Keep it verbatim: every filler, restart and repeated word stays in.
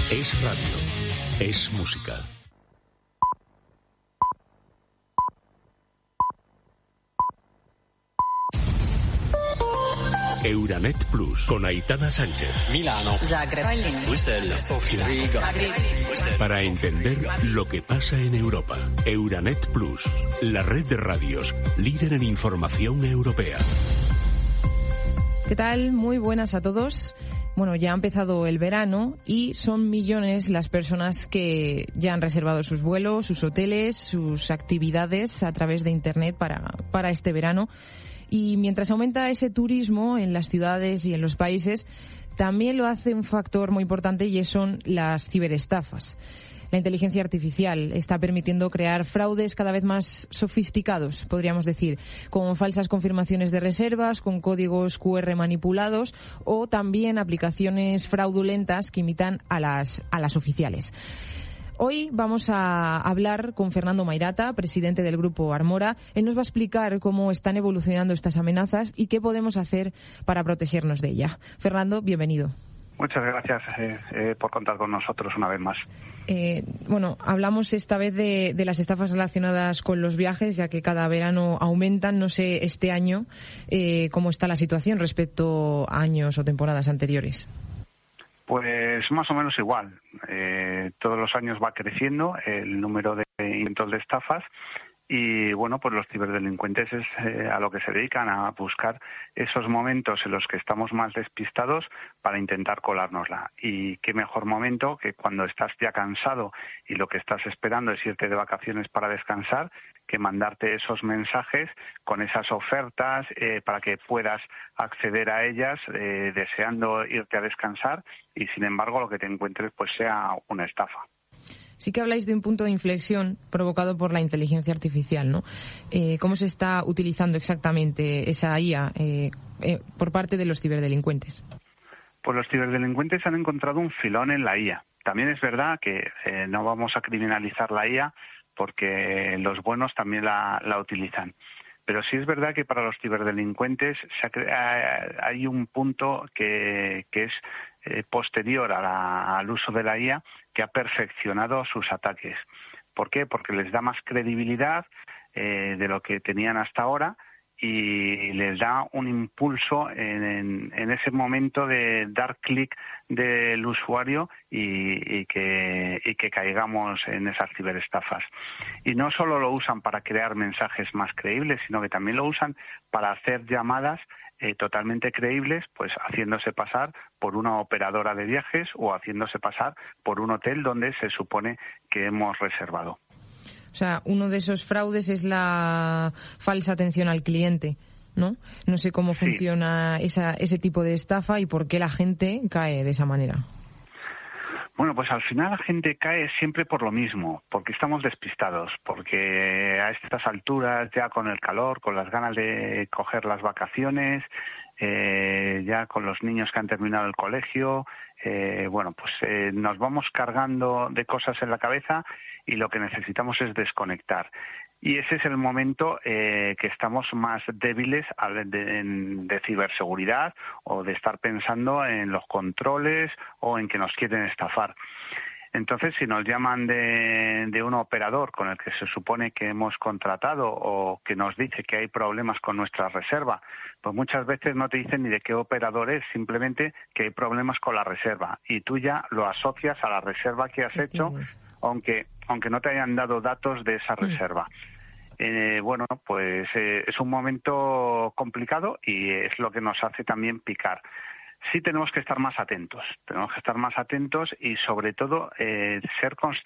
Es radio. Es música. Euranet Plus con Aitana Sánchez. Milano. Zagreb. Bruselas. Sofía. Riga. Para entender lo que pasa en Europa. Euranet Plus, la red de radios líder en información europea. ¿Qué tal? Muy buenas a todos. Bueno, ya ha empezado el verano y son millones las personas que ya han reservado sus vuelos, sus hoteles, sus actividades a través de Internet para, para este verano. Y mientras aumenta ese turismo en las ciudades y en los países, también lo hace un factor muy importante y son las ciberestafas. La inteligencia artificial está permitiendo crear fraudes cada vez más sofisticados, podríamos decir, con falsas confirmaciones de reservas, con códigos cu erre manipulados o también aplicaciones fraudulentas que imitan a las, a las oficiales. Hoy vamos a hablar con Fernando Mairata, presidente del Grupo Armora. Él nos va a explicar cómo están evolucionando estas amenazas y qué podemos hacer para protegernos de ella. Fernando, bienvenido. Muchas gracias eh, eh, por contar con nosotros una vez más. Eh, bueno, hablamos esta vez de, de las estafas relacionadas con los viajes, ya que cada verano aumentan. No sé este año eh, cómo está la situación respecto a años o temporadas anteriores. Pues más o menos igual. Eh, todos los años va creciendo el número de intentos de estafas. Y bueno, pues los ciberdelincuentes es eh, a lo que se dedican, a buscar esos momentos en los que estamos más despistados para intentar colárnosla. Y qué mejor momento que cuando estás ya cansado y lo que estás esperando es irte de vacaciones para descansar, que mandarte esos mensajes con esas ofertas eh, para que puedas acceder a ellas eh, deseando irte a descansar y sin embargo lo que te encuentres pues sea una estafa. Sí que habláis de un punto de inflexión provocado por la inteligencia artificial, ¿no? Eh, ¿Cómo se está utilizando exactamente esa I A eh, eh, por parte de los ciberdelincuentes? Pues los ciberdelincuentes han encontrado un filón en la I A. También es verdad que eh, no vamos a criminalizar la I A porque los buenos también la, la utilizan. Pero sí es verdad que para los ciberdelincuentes se ha, hay un punto que, que es eh, posterior a la, al uso de la I A que ha perfeccionado sus ataques. ¿Por qué? Porque les da más credibilidad eh, de lo que tenían hasta ahora y les da un impulso en, en, en ese momento de dar clic del usuario y, y, que, y que caigamos en esas ciberestafas. Y no solo lo usan para crear mensajes más creíbles, sino que también lo usan para hacer llamadas eh, totalmente creíbles, pues haciéndose pasar por una operadora de viajes o haciéndose pasar por un hotel donde se supone que hemos reservado. O sea, uno de esos fraudes es la falsa atención al cliente, ¿no? No sé cómo funciona sí. esa, ese tipo de estafa y por qué la gente cae de esa manera. Bueno, pues al final la gente cae siempre por lo mismo, porque estamos despistados, porque a estas alturas, ya con el calor, con las ganas de coger las vacaciones, eh, ya con los niños que han terminado el colegio, eh, bueno, pues eh, nos vamos cargando de cosas en la cabeza y lo que necesitamos es desconectar. Y ese es el momento eh, que estamos más débiles de, de, de ciberseguridad o de estar pensando en los controles o en que nos quieren estafar. Entonces, si nos llaman de, de un operador con el que se supone que hemos contratado o que nos dice que hay problemas con nuestra reserva, pues muchas veces no te dicen ni de qué operador es, simplemente que hay problemas con la reserva y tú ya lo asocias a la reserva que has hecho, aunque aunque no te hayan dado datos de esa reserva. Eh, bueno, pues eh, es un momento complicado y es lo que nos hace también picar. Sí tenemos que estar más atentos, tenemos que estar más atentos y sobre todo eh, ser conscientes